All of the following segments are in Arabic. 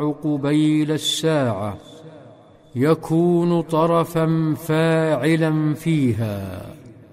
قبيل الساعة يكون طرفا فاعلا فيها.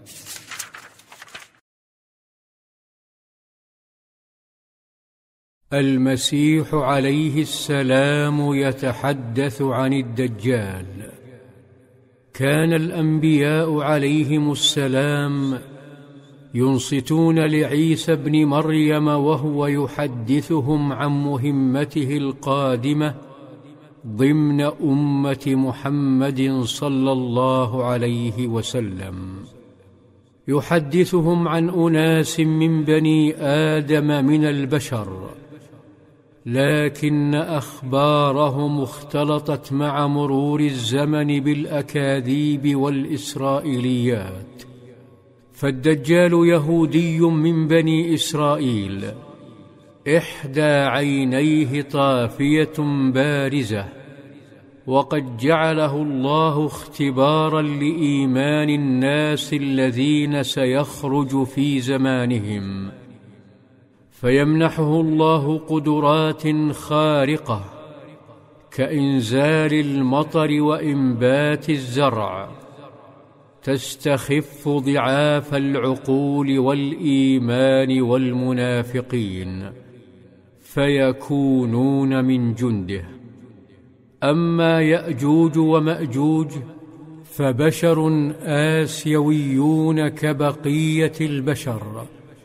المسيح عليه السلام يتحدث عن الدجال. كان الأنبياء عليهم السلام ينصتون لعيسى ابن مريم وهو يحدثهم عن مهمته القادمة ضمن أمة محمد صلى الله عليه وسلم. يحدثهم عن أناس من بني آدم من البشر، لكن أخبارهم اختلطت مع مرور الزمن بالأكاذيب والإسرائيليات. فالدجال يهودي من بني إسرائيل، إحدى عينيه طافية بارزة، وقد جعله الله اختبارا لإيمان الناس الذين سيخرج في زمانهم، فيمنحه الله قدرات خارقة كإنزال المطر وإنبات الزرع تستخف ضعاف العقول والإيمان والمنافقين، فيكونون من جنده. أما يأجوج ومأجوج فبشر آسيويون كبقية البشر،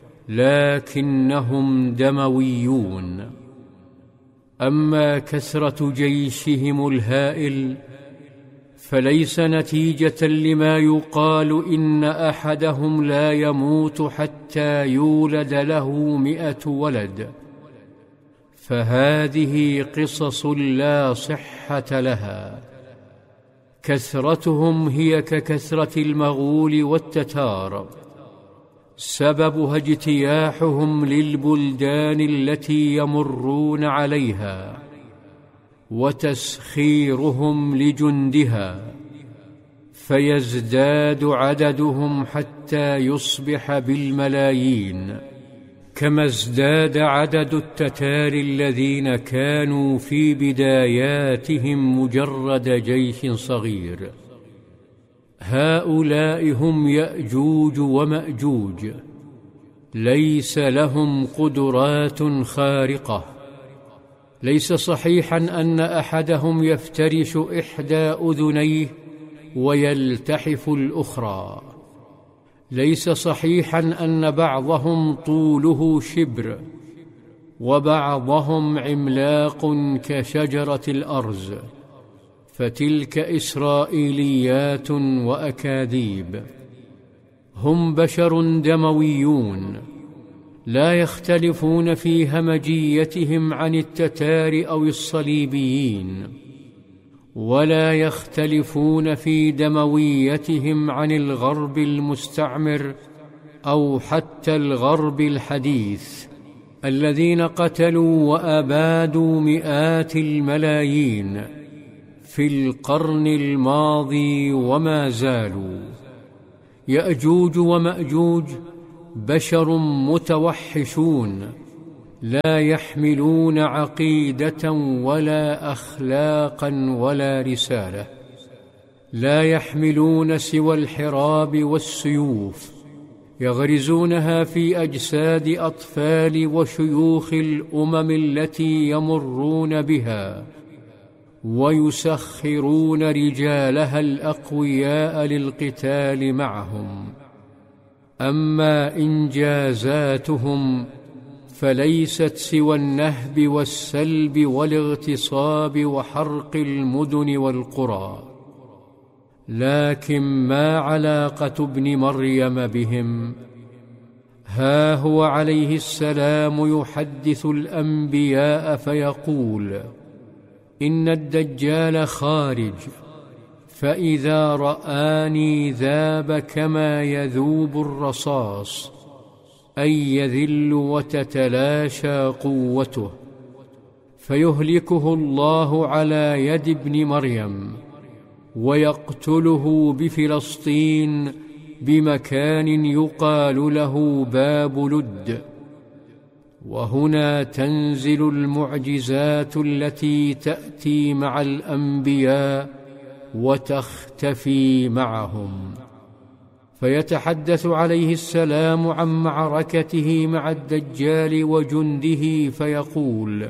لكنهم دمويون. أما كثرة جيشهم الهائل فليس نتيجة لما يقال إن أحدهم لا يموت حتى يولد له 100 ولد، فهذه قصص لا صحة لها. كثرتهم هي ككثرة المغول والتتار، سببها اجتياحهم للبلدان التي يمرون عليها وتسخيرهم لجندها، فيزداد عددهم حتى يصبح بالملايين، كما ازداد عدد التتار الذين كانوا في بداياتهم مجرد جيش صغير. هؤلاء هم يأجوج ومأجوج، ليس لهم قدرات خارقة. ليس صحيحا أن أحدهم يفترش إحدى أذنيه ويلتحف الأخرى. ليس صحيحا أن بعضهم طوله شبر وبعضهم عملاق كشجرة الأرز، فتلك إسرائيليات وأكاذيب. هم بشر دمويون، لا يختلفون في همجيتهم عن التتار أو الصليبيين، ولا يختلفون في دمويتهم عن الغرب المستعمر أو حتى الغرب الحديث، الذين قتلوا وأبادوا مئات الملايين في القرن الماضي وما زالوا. يأجوج ومأجوج بشر متوحشون، لا يحملون عقيدة ولا أخلاقا ولا رسالة، لا يحملون سوى الحراب والسيوف، يغرزونها في أجساد أطفال وشيوخ الأمم التي يمرون بها، ويسخرون رجالها الأقوياء للقتال معهم. أما إنجازاتهم فليست سوى النهب والسلب والاغتصاب وحرق المدن والقرى. لكن ما علاقة ابن مريم بهم؟ ها هو عليه السلام يحدث الأنبياء فيقول: إن الدجال خارج، فإذا رآني ذاب كما يذوب الرصاص، أي يذل وتتلاشى قوته، فيهلكه الله على يد ابن مريم، ويقتله بفلسطين بمكان يقال له باب لد. وهنا تنزل المعجزات التي تأتي مع الأنبياء وتختفي معهم. فيتحدث عليه السلام عن معركته مع الدجال وجنده فيقول: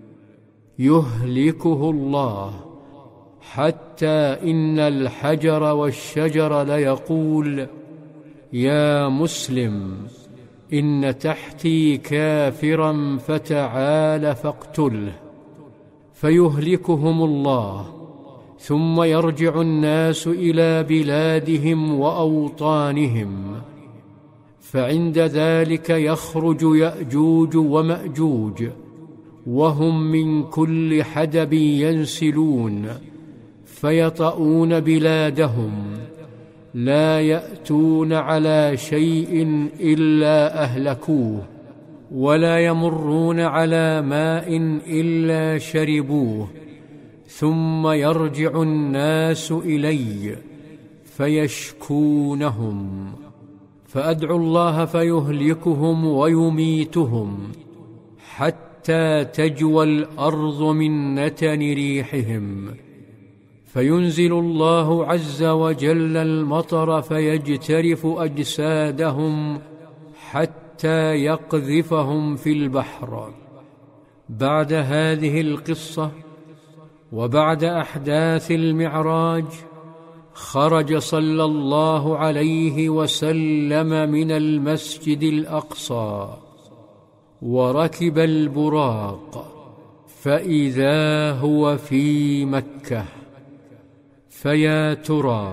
يهلكه الله، حتى إن الحجر والشجر ليقول: يا مسلم، إن تحتي كافرا فتعال فاقتله، فيهلكهم الله، ثم يرجع الناس إلى بلادهم وأوطانهم. فعند ذلك يخرج يأجوج ومأجوج، وهم من كل حدب ينسلون، فيطؤون بلادهم، لا يأتون على شيء إلا أهلكوه، ولا يمرون على ماء إلا شربوه، ثم يرجع الناس إلي فيشكونهم، فأدعو الله فيهلكهم ويميتهم، حتى تجوى الأرض من نتن ريحهم. فينزل الله عز وجل المطر فيجترف أجسادهم حتى يقذفهم في البحر. بعد هذه القصة وبعد أحداث المعراج، خرج صلى الله عليه وسلم من المسجد الأقصى وركب البراق، فإذا هو في مكة. فيا ترى